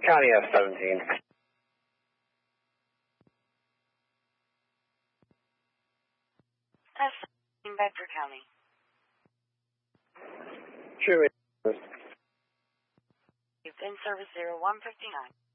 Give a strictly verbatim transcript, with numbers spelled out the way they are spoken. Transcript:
County F seventeen. F seventeen, Bedford County. True. You've been service zero one fifty-nine.